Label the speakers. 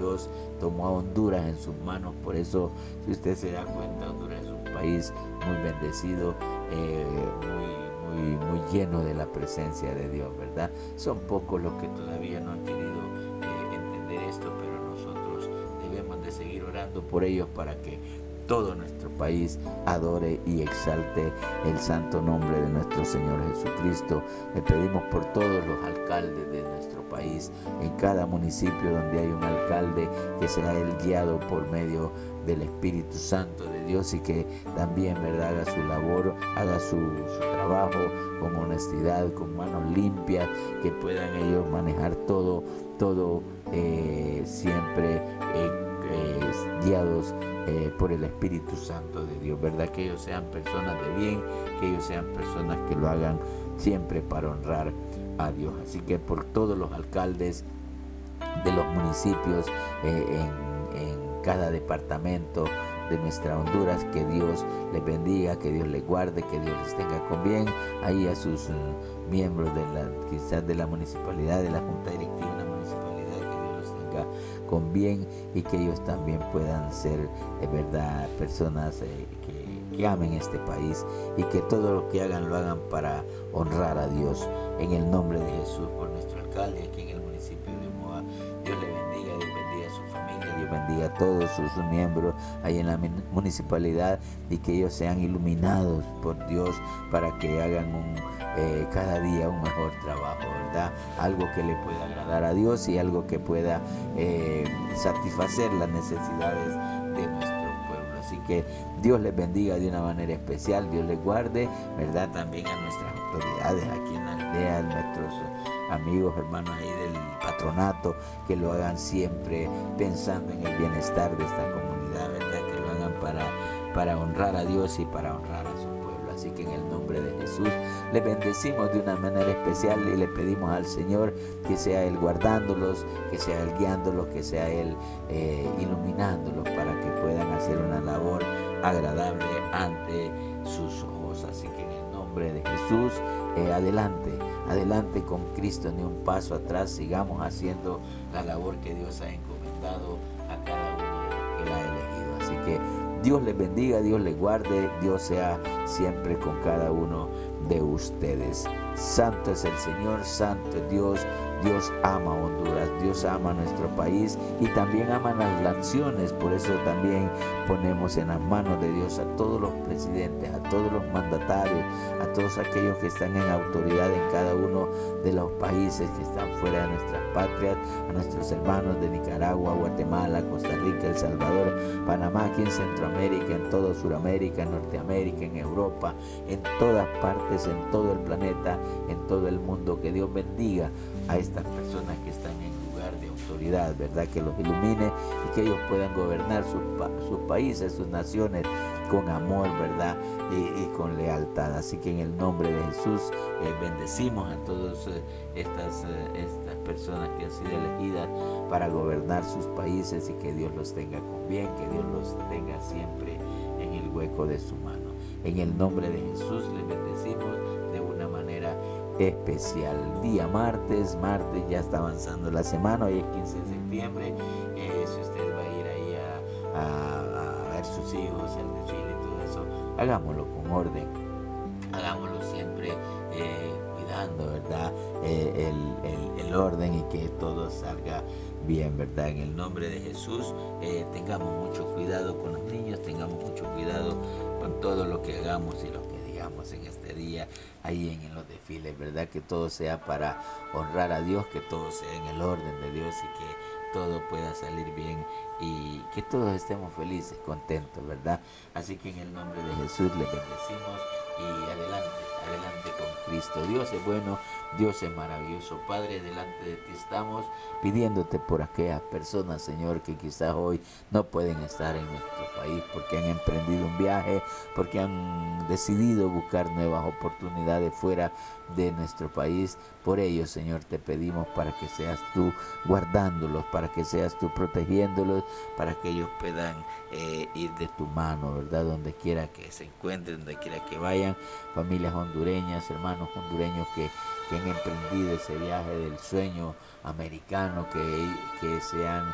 Speaker 1: Dios tomó a Honduras en sus manos. Por eso, si usted se da cuenta, Honduras es un país muy bendecido, muy lleno de la presencia de Dios, ¿verdad? Son pocos los que todavía no han querido entender esto, pero nosotros debemos de seguir orando por ellos para que todo nuestro país adore y exalte el santo nombre de nuestro Señor Jesucristo. Le pedimos por todos los alcaldes de nuestro país, en cada municipio donde hay un alcalde, que sea él guiado por medio del Espíritu Santo de Dios, y que también, ¿verdad?, haga su labor, haga su trabajo con honestidad, con manos limpias, que puedan ellos manejar todo siempre guiados por el Espíritu Santo de Dios, ¿verdad? Que ellos sean personas de bien, que ellos sean personas que lo hagan siempre para honrar a Dios. Así que por todos los alcaldes de los municipios, en cada departamento de nuestra Honduras, que Dios les bendiga, que Dios les guarde, que Dios les tenga con bien. Ahí a sus miembros quizás de la municipalidad, de la junta directiva de la municipalidad, que Dios los tenga con bien, y que ellos también puedan ser de verdad personas que amen este país, y que todo lo que hagan lo hagan para honrar a Dios. En el nombre de Jesús, por nuestro alcalde aquí en el municipio de Omoa, Dios le bendiga, Dios bendiga a su familia, Dios bendiga a todos sus miembros ahí en la municipalidad, y que ellos sean iluminados por Dios para que hagan cada día un mejor trabajo, ¿verdad? Algo que le pueda agradar a Dios, y algo que pueda satisfacer las necesidades de nuestro pueblo. Así que Dios les bendiga de una manera especial, Dios les guarde, ¿verdad? También a nuestras autoridades aquí en la aldea, a nuestros amigos, hermanos ahí del patronato, que lo hagan siempre pensando en el bienestar de esta comunidad, ¿verdad? Que lo hagan para honrar a Dios y para honrar a su pueblo. Así que en el nombre de Jesús les bendecimos de una manera especial, y le pedimos al Señor que sea Él guardándolos, que sea Él guiándolos, que sea Él iluminándolos, para que puedan hacer una labor agradable ante sus ojos. Así que en el nombre de Jesús, adelante con Cristo, ni un paso atrás. Sigamos haciendo la labor que Dios ha encomendado a cada uno de los que la ha elegido. Así que Dios les bendiga, Dios les guarde, Dios sea siempre con cada uno de ustedes. Santo es el Señor, santo es Dios. Dios ama a Honduras, Dios ama a nuestro país, y también ama a las naciones. Por eso también ponemos en las manos de Dios a todos los presidentes, a todos los mandatarios, a todos aquellos que están en autoridad en cada uno de los países que están fuera de nuestras patrias, a nuestros hermanos de Nicaragua, Guatemala, Costa Rica, El Salvador, Panamá, aquí en Centroamérica, en toda Sudamérica, en Norteamérica, en Europa, en todas partes, en todo el planeta, en todo el mundo. Que Dios bendiga a estas personas que están en lugar de autoridad, ¿verdad? Que los ilumine, y que ellos puedan gobernar sus países, sus naciones, con amor, ¿verdad? Y con lealtad. Así que en el nombre de Jesús bendecimos a todas estas personas que han sido elegidas para gobernar sus países, y que Dios los tenga con bien, que Dios los tenga siempre en el hueco de su mano. En el nombre de Jesús les bendecimos de una manera especial. Día martes ya está avanzando la semana, hoy es 15 de septiembre. Si usted va a ir ahí a ver sus hijos, el desfile y todo eso, hagámoslo con orden, hagámoslo siempre cuidando, ¿verdad? El orden, y que todo salga bien, ¿verdad? En el nombre de Jesús, tengamos mucho cuidado con los niños, tengamos mucho cuidado con todo lo que hagamos y lo que digamos en este día, ahí en los desfiles, ¿verdad? Que todo sea para honrar a Dios, que todo sea en el orden de Dios, y que todo pueda salir bien, y que todos estemos felices, contentos, ¿verdad? Así que en el nombre de Jesús les bendecimos, y adelante con Cristo. Dios es bueno, Dios es maravilloso. Padre, delante de ti estamos pidiéndote por aquellas personas, Señor, que quizás hoy no pueden estar en nuestro país porque han emprendido un viaje, porque han decidido buscar nuevas oportunidades fuera de nuestro país. Por ello, Señor, te pedimos para que seas tú guardándolos, para que seas tú protegiéndolos, para que ellos puedan ir de tu mano, ¿verdad? Donde quiera que se encuentren, donde quiera que vayan. Familias hondureñas, hermanos hondureños que han emprendido ese viaje del sueño americano, que se han